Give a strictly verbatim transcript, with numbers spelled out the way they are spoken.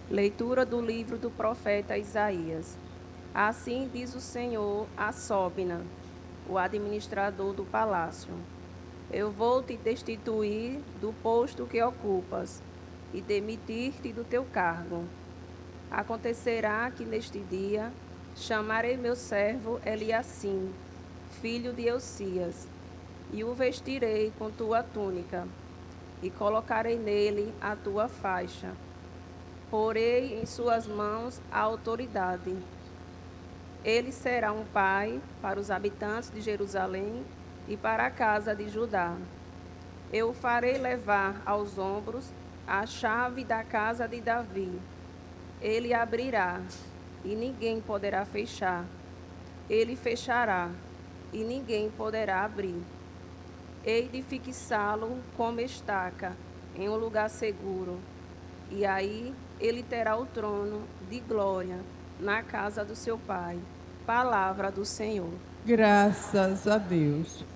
Leitura do livro do profeta Isaías. Assim diz o Senhor a Sóbina, o administrador do palácio: Eu vou te destituir do posto que ocupas e demitir-te do teu cargo. Acontecerá que neste dia chamarei meu servo Eliacim, filho de Eucias, e o vestirei com tua túnica, e colocarei nele a tua faixa. Porei em suas mãos a autoridade. Ele será um pai para os habitantes de Jerusalém e para a casa de Judá. Eu o farei levar aos ombros a chave da casa de Davi. Ele abrirá, e ninguém poderá fechar. Ele fechará, e ninguém poderá abrir. Hei de fixá-lo como estaca, em um lugar seguro. E aí ele terá o trono de glória na casa do seu pai. Palavra do Senhor. Graças a Deus.